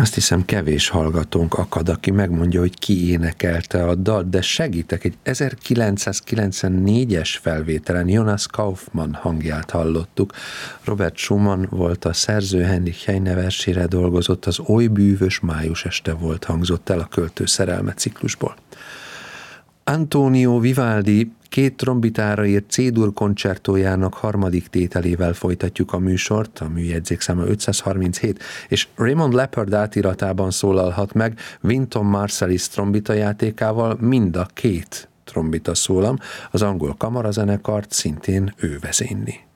Azt hiszem, kevés hallgatónk akad, aki megmondja, hogy ki énekelte a dalt, de segítek, egy 1994-es felvételen Jonas Kaufmann hangját hallottuk. Robert Schumann volt a szerző, Heinrich Heine versére dolgozott, az Oly bűvös május este volt hangzott el a Költő szerelme ciklusból. Antonio Vivaldi 2 trombitára írt C-dur koncertójának 3. tételével folytatjuk a műsort, a műjegyzék száma 537, és Raymond Leppard átiratában szólalhat meg Wynton Marsalis trombita játékával mind a 2 trombita szólam, az angol kamarazenekart szintén ő vezényli.